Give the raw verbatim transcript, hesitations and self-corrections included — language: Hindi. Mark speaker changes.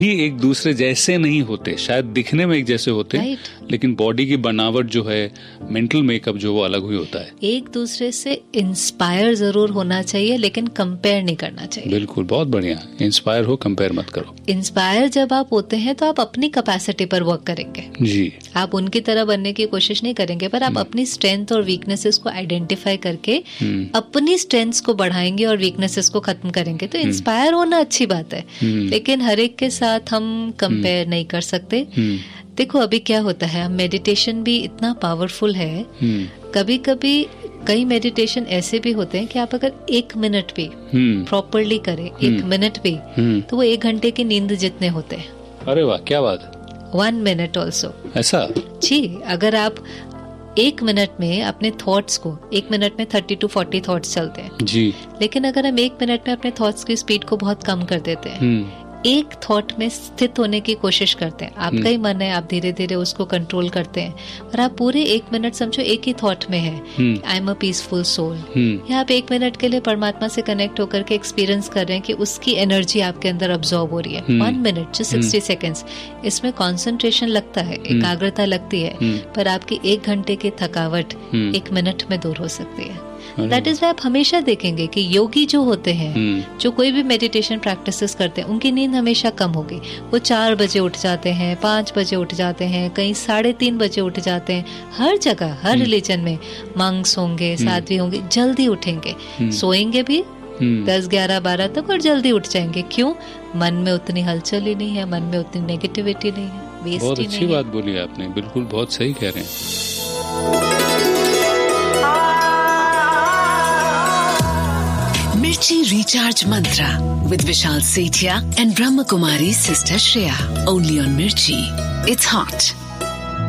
Speaker 1: ही एक दूसरे जैसे नहीं होते, शायद दिखने में एक जैसे होते हैं, लेकिन बॉडी की बनावट जो है, मेंटल मेकअप जो वो अलग ही होता है।
Speaker 2: एक दूसरे से इंस्पायर जरूर होना चाहिए, लेकिन कंपेयर नहीं करना चाहिए।
Speaker 1: बिल्कुल, बहुत बढ़िया। इंस्पायर हो, कंपेयर मत करो।
Speaker 2: इंस्पायर जब आप होते हैं तो आप अपनी कैपेसिटी पर वर्क करेंगे
Speaker 1: जी।
Speaker 2: आप उनकी तरह बनने की कोशिश नहीं करेंगे, पर आप अपनी स्ट्रेंथ और वीकनेसेस को आइडेंटिफाई करके अपनी स्ट्रेंथ्स को बढ़ाएंगे और वीकनेसेस को खत्म करेंगे। तो इंस्पायर होना अच्छी बात है, लेकिन हर एक के साथ हम कंपेयर नहीं कर सकते। देखो अभी क्या होता है, मेडिटेशन भी इतना पावरफुल है, कभी कभी कई मेडिटेशन ऐसे भी होते हैं कि आप अगर एक मिनट भी प्रॉपरली करें, एक मिनट भी, तो वो एक घंटे की नींद जितने होते हैं।
Speaker 1: अरे वाह, क्या बात।
Speaker 2: वन मिनट ऑल्सो
Speaker 1: ऐसा
Speaker 2: जी। अगर आप एक मिनट में अपने थॉट्स को, एक मिनट में थर्टी टू फोर्टी थॉट्स चलते हैं जी, लेकिन अगर हम एक मिनट में अपने थॉट्स की स्पीड को बहुत कम कर देते हैं, एक थॉट में स्थित होने की कोशिश करते हैं, आपका ही मन है, आप धीरे धीरे उसको कंट्रोल करते हैं, और आप पूरे एक मिनट समझो एक ही थॉट में है, I am a peaceful soul, या आप एक मिनट के लिए परमात्मा से कनेक्ट होकर के एक्सपीरियंस कर रहे हैं कि उसकी एनर्जी आपके अंदर अब्सॉर्ब हो रही है। वन मिनट जो सिक्सटी सेकेंड्स, इसमें कॉन्सेंट्रेशन लगता है, एकाग्रता लगती है, पर आपकी एक घंटे की थकावट एक मिनट में दूर हो सकती है। दैट इज आप हमेशा देखेंगे कि योगी जो होते हैं, जो कोई भी मेडिटेशन प्रैक्टिसेस करते हैं, उनकी नींद हमेशा कम होगी। वो चार बजे उठ जाते हैं, पांच बजे उठ जाते हैं, कहीं साढ़े तीन बजे उठ जाते हैं। हर जगह, हर रिलीजन में मंक्स होंगे, साध्वी होंगे, जल्दी उठेंगे, सोएंगे भी दस ग्यारह बारह तक और जल्दी उठ जाएंगे। क्यों? मन में उतनी हलचल ही नहीं है, मन में उतनी नेगेटिविटी नहीं है, वेस्ट
Speaker 1: बहुत
Speaker 2: ही
Speaker 1: अच्छी
Speaker 2: नहीं
Speaker 1: बात है। बोली आपने, बिल्कुल बहुत सही कह रहे हैं।
Speaker 3: Mirchi Recharge Mantra with Vishal Sethia and Brahma Kumari Sister Shreya. Only on Mirchi. It's hot.